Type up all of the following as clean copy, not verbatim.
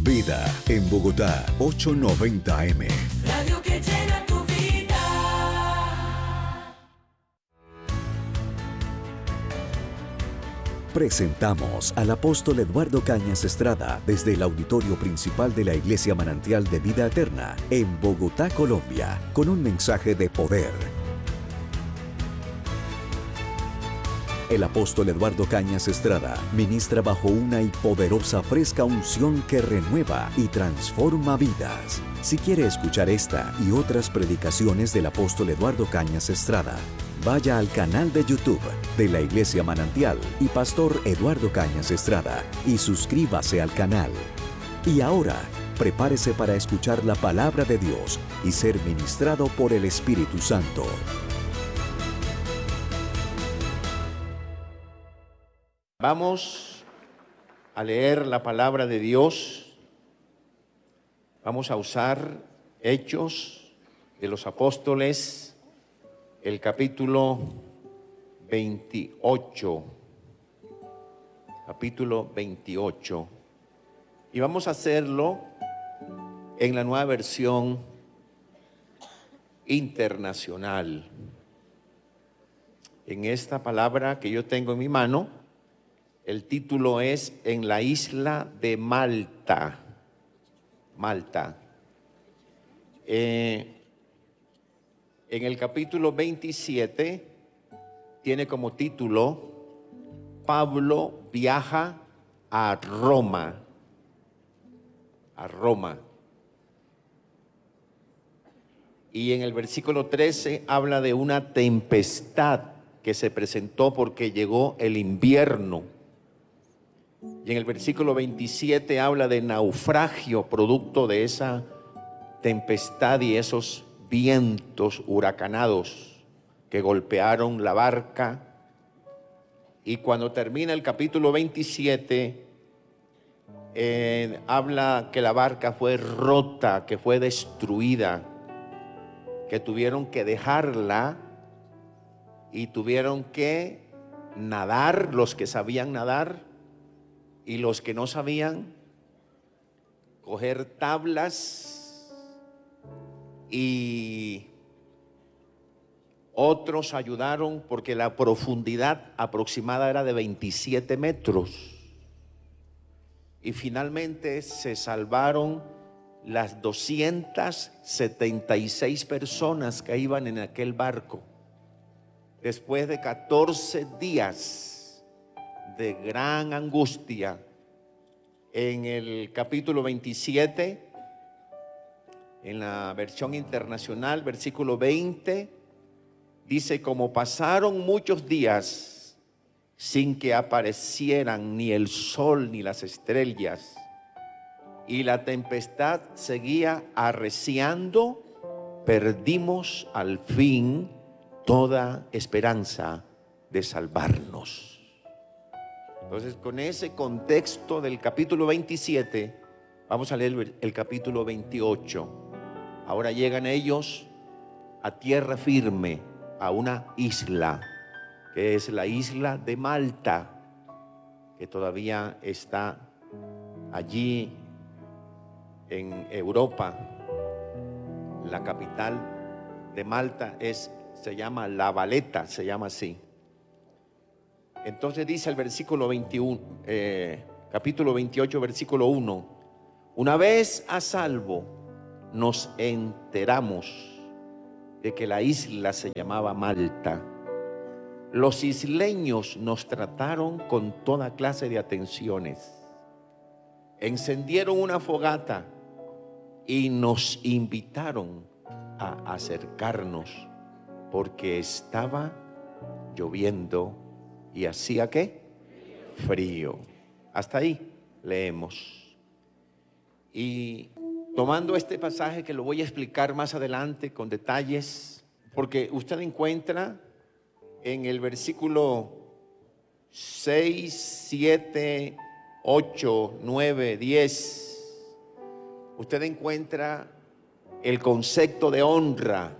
Vida en Bogotá, 890 AM. Radio que llena tu vida. Presentamos al apóstol Eduardo Cañas Estrada desde el auditorio principal de la Iglesia Manantial de Vida Eterna en Bogotá, Colombia, con un mensaje de poder. El apóstol Eduardo Cañas Estrada ministra bajo una y poderosa fresca unción que renueva y transforma vidas. Si quiere escuchar esta y otras predicaciones del apóstol Eduardo Cañas Estrada, vaya al canal de YouTube de la Iglesia Manantial y Pastor Eduardo Cañas Estrada y suscríbase al canal. Y ahora, prepárese para escuchar la palabra de Dios y ser ministrado por el Espíritu Santo. Vamos a leer la palabra de Dios. Vamos a usar Hechos de los Apóstoles, el capítulo 28. Capítulo 28. Y vamos a hacerlo en la nueva versión internacional. En esta palabra que yo tengo en mi mano, el título es En la isla de Malta. Malta. En el capítulo 27 tiene como título Pablo viaja a Roma. A Roma. Y en el versículo 13 habla de una tempestad que se presentó porque llegó el invierno. Y en el versículo 27 habla de naufragio producto de esa tempestad y esos vientos huracanados que golpearon la barca. Y cuando termina el capítulo 27, habla que la barca fue rota, que fue destruida, que tuvieron que dejarla y tuvieron que nadar los que sabían nadar. Y los que no sabían, coger tablas, y otros ayudaron porque la profundidad aproximada era de 27 metros. Y finalmente se salvaron las 276 personas que iban en aquel barco. Después de 14 días de gran angustia. En el capítulo 27, en la versión internacional, versículo 20, dice: como pasaron muchos días sin que aparecieran ni el sol ni las estrellas, y la tempestad seguía arreciando, perdimos al fin toda esperanza de salvarnos. Entonces, con ese contexto del capítulo 27, vamos a leer el capítulo 28. Ahora llegan ellos a tierra firme, a una isla, que es la isla de Malta, que todavía está allí en Europa. La capital de Malta se llama La Valeta, se llama así. Entonces dice el versículo 21, capítulo 28, versículo 1: una vez a salvo nos enteramos de que la isla se llamaba Malta. Los isleños nos trataron con toda clase de atenciones. Encendieron una fogata y nos invitaron a acercarnos porque estaba lloviendo. ¿Y hacía qué? Frío. Hasta ahí leemos. Y tomando este pasaje, que lo voy a explicar más adelante con detalles, porque usted encuentra en el versículo 6, 7, 8, 9, 10, usted encuentra el concepto de honra,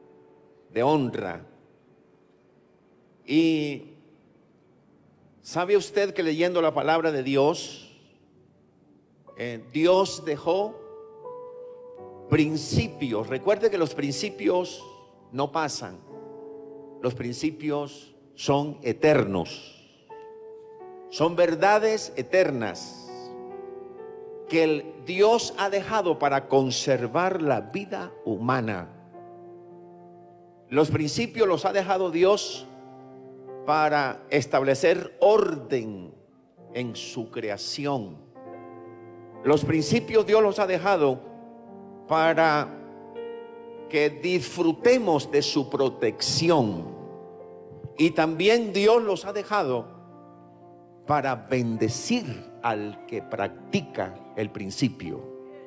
Y ¿sabe usted que leyendo la palabra de Dios, Dios dejó principios. Recuerde que los principios no pasan. Los principios son eternos. Son verdades eternas que Dios ha dejado para conservar la vida humana. Los principios los ha dejado Dios para establecer orden en su creación. Los principios Dios los ha dejado para que disfrutemos de su protección. Y también Dios los ha dejado para bendecir al que practica el principio.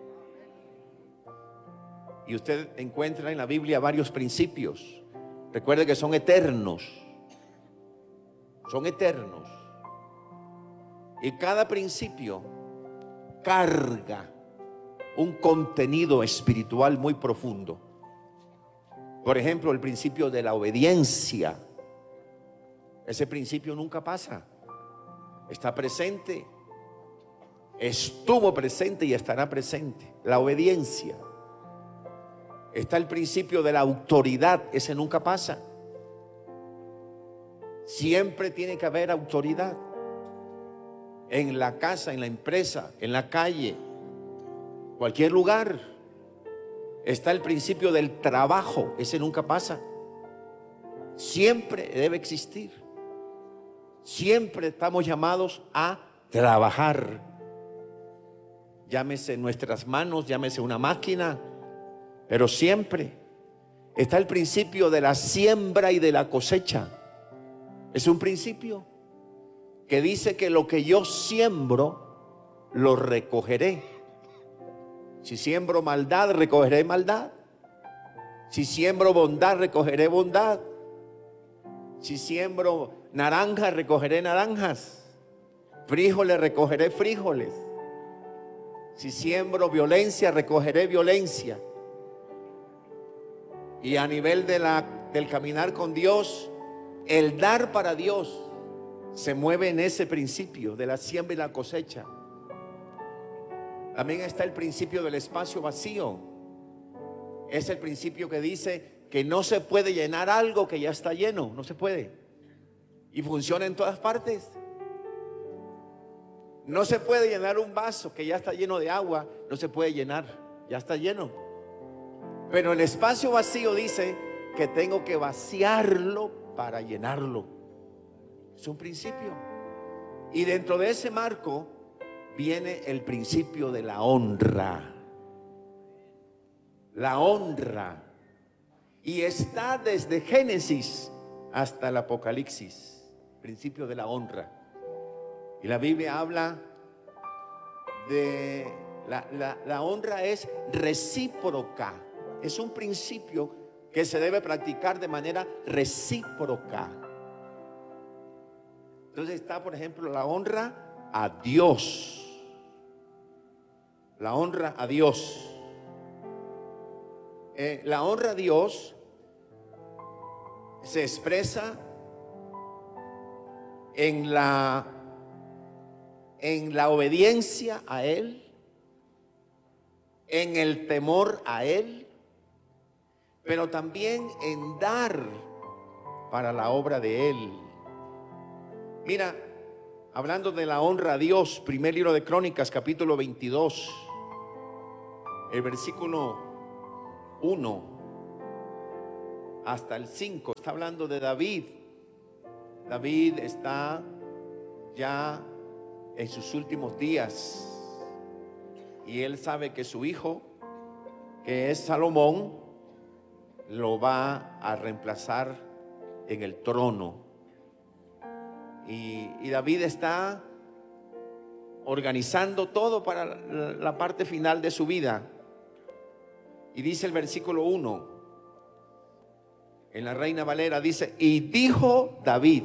Y usted encuentra en la Biblia varios principios. Recuerde que son eternos. Son eternos. Y cada principio carga un contenido espiritual muy profundo. Por ejemplo, el principio de la obediencia. Ese principio nunca pasa. Está presente, estuvo presente y estará presente. La obediencia. Está el principio de la autoridad. Ese nunca pasa. Siempre tiene que haber autoridad. En la casa, en la empresa, en la calle, cualquier lugar. Está el principio del trabajo. Ese nunca pasa. Siempre debe existir. Siempre estamos llamados a trabajar. Llámese nuestras manos, llámese una máquina, pero siempre está el principio de la siembra y de la cosecha. Es un principio que dice que lo que yo siembro, lo recogeré. Si siembro maldad, recogeré maldad. Si siembro bondad, recogeré bondad. Si siembro naranjas, recogeré naranjas. Frijoles, recogeré frijoles. Si siembro violencia, recogeré violencia. Y a nivel del caminar con Dios, el dar para Dios se mueve en ese principio de la siembra y la cosecha. También está el principio del espacio vacío. Es el principio que dice que no se puede llenar algo que ya está lleno. No se puede. Y funciona en todas partes. No se puede llenar un vaso que ya está lleno de agua. No se puede llenar. Ya está lleno. Pero el espacio vacío dice que tengo que vaciarlo para llenarlo. Es un principio. Y dentro de ese marco viene el principio de la honra. La honra. Y está desde Génesis hasta el Apocalipsis. Principio de la honra. Y la Biblia habla de la honra es recíproca. Es un principio que se debe practicar de manera recíproca. Entonces está, por ejemplo, la honra a Dios. La honra a Dios. La honra a Dios se expresa en la obediencia a Él, en el temor a Él, pero también en dar para la obra de Él. Mira, hablando de la honra a Dios, primer libro de Crónicas, capítulo 22, el versículo 1 hasta el 5, está hablando de David. David está ya en sus últimos días y él sabe que su hijo, que es Salomón, lo va a reemplazar en el trono. Y David está organizando todo para la parte final de su vida. Y dice el versículo 1, en la Reina Valera dice: y dijo David,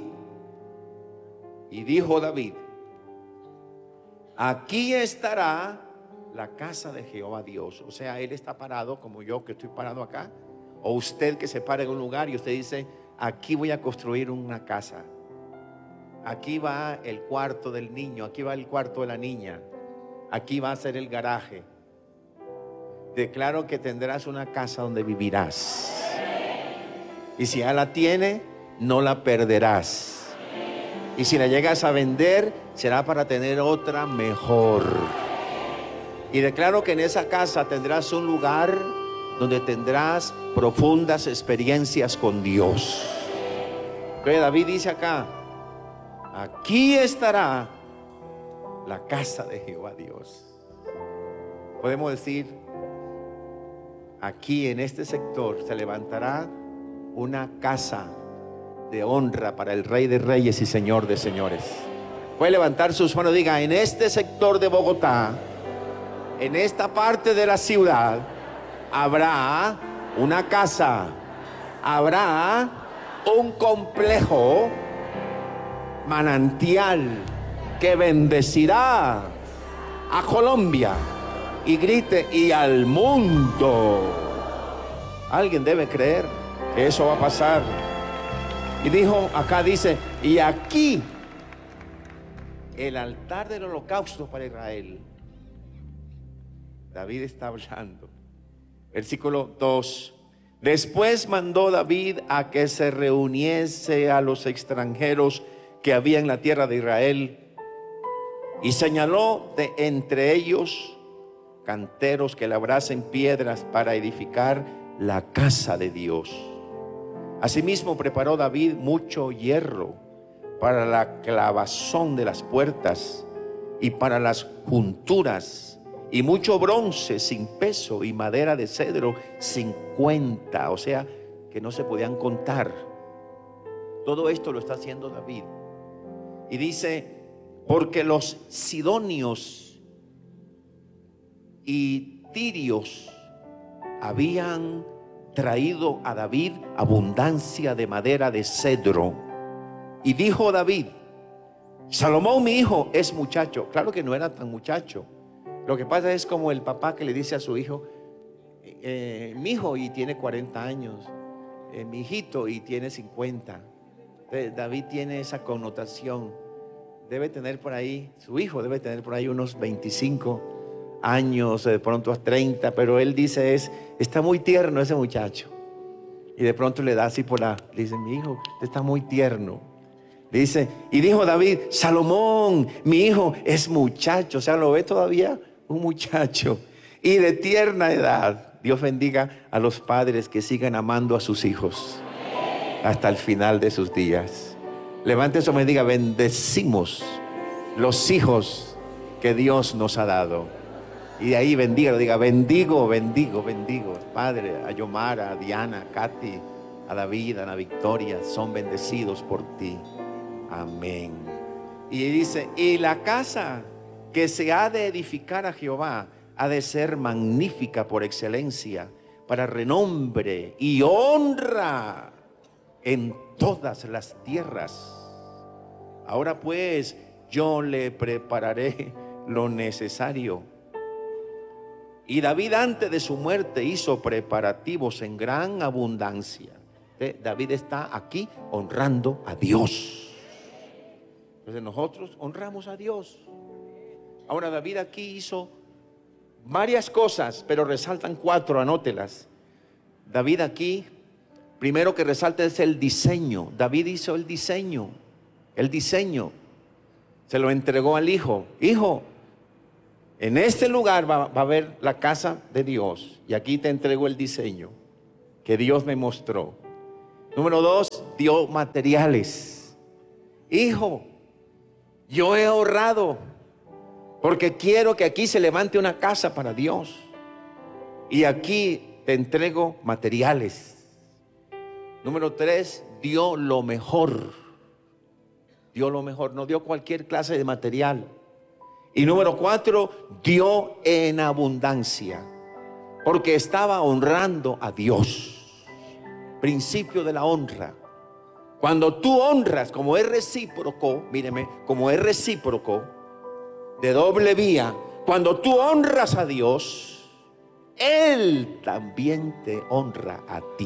aquí estará la casa de Jehová Dios. O sea, él está parado como yo que estoy parado acá, o usted que se para en un lugar y usted dice: aquí voy a construir una casa. Aquí va el cuarto del niño, aquí va el cuarto de la niña, aquí va a ser el garaje. Declaro que tendrás una casa donde vivirás. Y si ya la tiene, no la perderás. Y si la llegas a vender, será para tener otra mejor. Y declaro que en esa casa tendrás un lugar donde tendrás profundas experiencias con Dios. Que David dice acá: aquí estará la casa de Jehová Dios. Podemos decir, aquí en este sector se levantará una casa de honra para el Rey de Reyes y Señor de Señores. Puede levantar sus manos y diga: en este sector de Bogotá, en esta parte de la ciudad, habrá una casa, habrá un complejo manantial que bendecirá a Colombia, y grite, y al mundo. Alguien debe creer que eso va a pasar. Y dijo, acá dice, y aquí el altar del holocausto para Israel. David está hablando. Versículo 2. Después mandó David a que se reuniese a los extranjeros que había en la tierra de Israel, y señaló de entre ellos canteros que labrasen piedras para edificar la casa de Dios. Asimismo preparó David mucho hierro para la clavazón de las puertas y para las junturas, y mucho bronce sin peso y madera de cedro sin cuenta, o sea que no se podían contar. Todo esto lo está haciendo David. Y dice, porque los sidonios y tirios habían traído a David abundancia de madera de cedro. Y dijo David, Salomón mi hijo es muchacho. Claro que no era tan muchacho. Lo que pasa es como el papá que le dice a su hijo, mi hijo, y tiene 40 años, mi hijito, y tiene 50. Entonces, David tiene esa connotación. Debe tener por ahí, su hijo debe tener por ahí unos 25 años, de pronto a 30, pero él dice, está muy tierno ese muchacho. Y de pronto le da así le dice, mi hijo, usted está muy tierno. Le dice, y dijo David, Salomón, mi hijo es muchacho, o sea, lo ve todavía un muchacho y de tierna edad. Dios bendiga a los padres que sigan amando a sus hijos hasta el final de sus días. Levante su mano y diga, bendecimos los hijos que Dios nos ha dado. Y de ahí bendiga, diga, bendigo, Padre, a Yomara, a Diana, a Katy, a David, a Ana Victoria, son bendecidos por ti. Amén. Y dice, y la casa que se ha de edificar a Jehová ha de ser magnífica por excelencia, para renombre y honra en todas las tierras. Ahora pues yo le prepararé lo necesario. Y David antes de su muerte hizo preparativos en gran abundancia. David está aquí honrando a Dios. Entonces nosotros honramos a Dios. Ahora David aquí hizo varias cosas, pero resaltan 4, anótelas. David aquí, primero que resalta es el diseño. David hizo el diseño. Se lo entregó al hijo. Hijo, en este lugar va a haber la casa de Dios, y aquí te entrego el diseño que Dios me mostró. Número 2, dio materiales. Hijo, yo he ahorrado porque quiero que aquí se levante una casa para Dios, y aquí te entrego materiales. Número 3, dio lo mejor. No dio cualquier clase de material. Y número 4, dio en abundancia, porque estaba honrando a Dios. Principio de la honra. Cuando tú honras, como es recíproco, míreme, como es recíproco, de doble vía, cuando tú honras a Dios, Él también te honra a ti.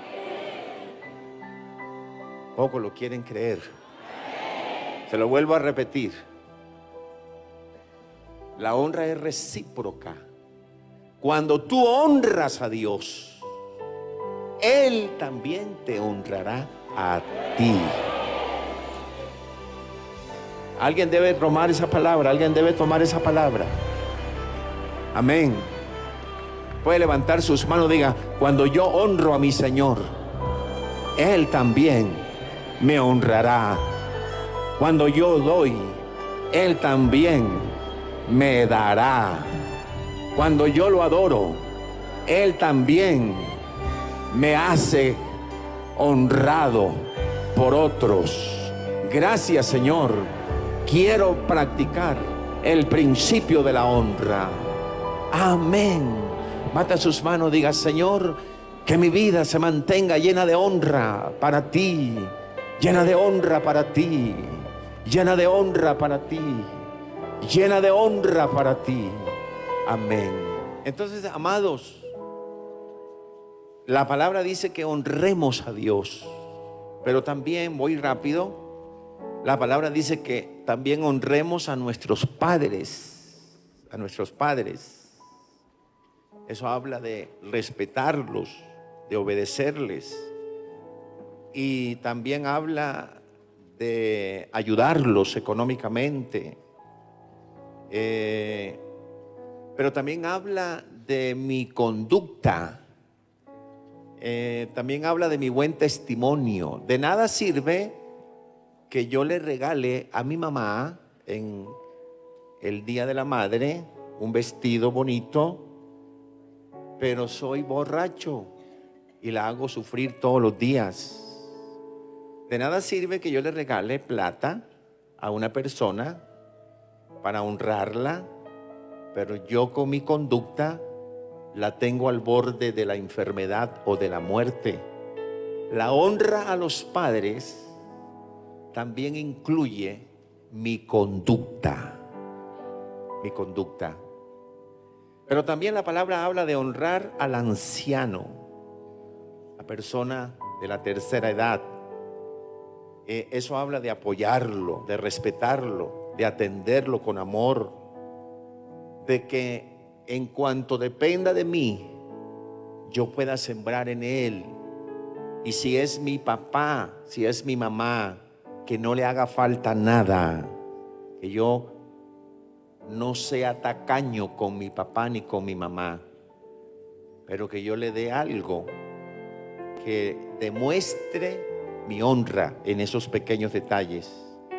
Poco lo quieren creer. Se lo vuelvo a repetir. La honra es recíproca. Cuando tú honras a Dios, Él también te honrará a ti. Alguien debe tomar esa palabra, alguien debe tomar esa palabra. Amén. Puede levantar sus manos, diga: cuando yo honro a mi Señor, Él también me honrará. Cuando yo doy, Él también me dará. Cuando yo lo adoro, Él también me hace honrado por otros. Gracias, Señor. Quiero practicar el principio de la honra. Amén. Bata sus manos, diga: Señor, que mi vida se mantenga llena de honra para ti, llena de honra para ti, llena de honra para ti, llena de honra para ti. Amén. Entonces, amados, la palabra dice que honremos a Dios, pero también, voy rápido, la palabra dice que también honremos a nuestros padres, a nuestros padres. Eso habla de respetarlos, de obedecerles, y también habla de ayudarlos económicamente, pero también habla de mi conducta, también habla de mi buen testimonio. De nada sirve que yo le regale a mi mamá en el Día de la Madre un vestido bonito, pero soy borracho y la hago sufrir todos los días. De nada sirve que yo le regale plata a una persona para honrarla, pero yo con mi conducta la tengo al borde de la enfermedad o de la muerte. La honra a los padres también incluye mi conducta. Mi conducta. Pero también la palabra habla de honrar al anciano, la persona de la tercera edad. Eso habla de apoyarlo, de respetarlo, de atenderlo con amor, de que en cuanto dependa de mí, yo pueda sembrar en él. Y si es mi papá, si es mi mamá, que no le haga falta nada, que yo no sea tacaño con mi papá ni con mi mamá, pero que yo le dé algo que demuestre mi honra en esos pequeños detalles.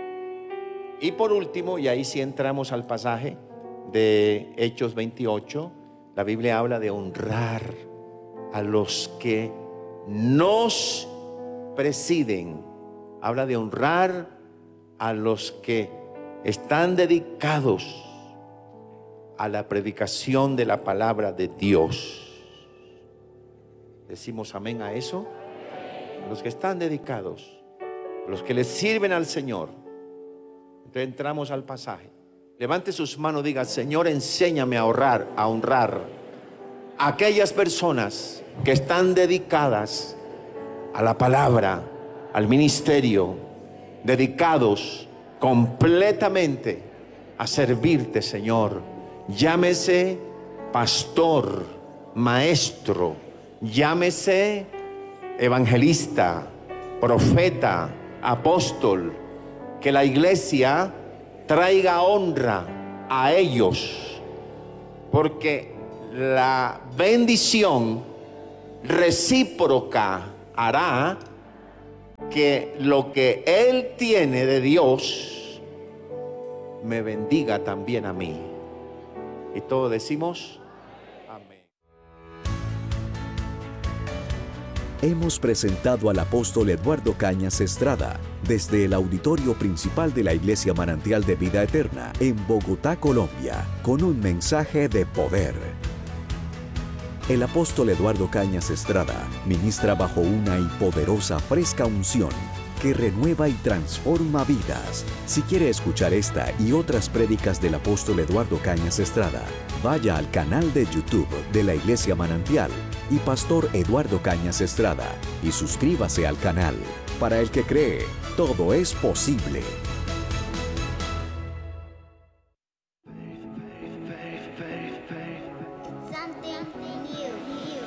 Y por último, y ahí sí entramos al pasaje de Hechos 28, la Biblia habla de honrar a los que nos presiden. Habla de honrar a los que están dedicados a la predicación de la palabra de Dios. ¿Decimos amén a eso? Los que están dedicados, los que le sirven al Señor. Entonces entramos al pasaje. Levante sus manos, diga: Señor, enséñame a honrar a aquellas personas que están dedicadas a la palabra, al ministerio, dedicados completamente a servirte, Señor. Llámese pastor, maestro, llámese evangelista, profeta, apóstol. Que la iglesia traiga honra a ellos, porque la bendición recíproca hará que lo que Él tiene de Dios me bendiga también a mí. Y todos decimos amén. Hemos presentado al apóstol Eduardo Cañas Estrada desde el auditorio principal de la Iglesia Manantial de Vida Eterna en Bogotá, Colombia, con un mensaje de poder. El apóstol Eduardo Cañas Estrada ministra bajo una y poderosa fresca unción que renueva y transforma vidas. Si quiere escuchar esta y otras prédicas del apóstol Eduardo Cañas Estrada, vaya al canal de YouTube de la Iglesia Manantial y Pastor Eduardo Cañas Estrada y suscríbase al canal. Para el que cree, todo es posible. something new.